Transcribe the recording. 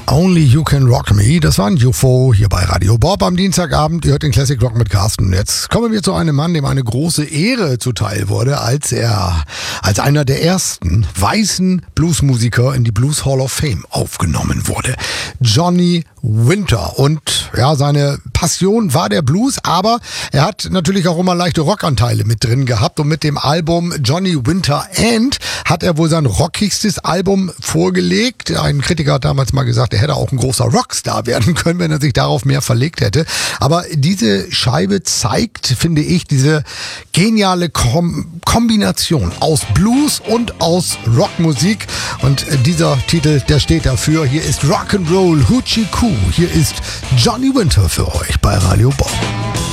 Only You Can Rock Me, das war ein UFO hier bei Radio Bob am Dienstagabend. Ihr hört den Classic Rock mit Carsten. Jetzt kommen wir zu einem Mann, dem eine große Ehre zuteil wurde, als er als einer der ersten weißen Bluesmusiker in die Blues Hall of Fame aufgenommen wurde. Johnny Winter. Und ja, seine Passion war der Blues, aber er hat natürlich auch immer leichte Rockanteile mit drin gehabt. Und mit dem Album Johnny Winter And hat er wohl sein rockigstes Album vorgelegt. Ein Kritiker hat damals mal gesagt, er hätte auch ein großer Rockstar werden können, wenn er sich darauf mehr verlegt hätte. Aber diese Scheibe zeigt, finde ich, diese geniale Kombination aus Blues und aus Rockmusik. Und dieser Titel, der steht dafür. Hier ist Rock'n'Roll Hoochie Coo. Hier ist Johnny Winter für euch bei Radio Bob.